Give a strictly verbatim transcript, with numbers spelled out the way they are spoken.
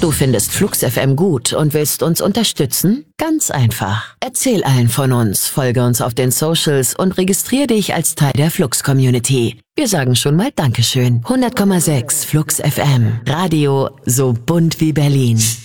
Du findest Flux F M gut und willst uns unterstützen? Ganz einfach. Erzähl allen von uns, folge uns auf den Socials und registriere dich als Teil der Flux-Community. Wir sagen schon mal Dankeschön. hundert Komma sechs Flux F M. Radio so bunt wie Berlin.